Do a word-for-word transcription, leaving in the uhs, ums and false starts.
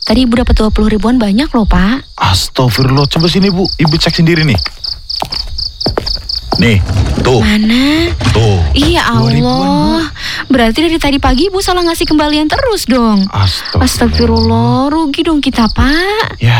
Tadi Ibu dapat dua puluh ribuan banyak loh, Pak. Astagfirullah, coba sini Bu, Ibu cek sendiri nih. Nih, tuh. Mana? Tuh. Iya dua ribuan, Allah. Berarti dari tadi pagi Ibu salah ngasih kembalian terus dong. Astagfirullah. Astagfirullah, rugi dong kita, Pak. Ya.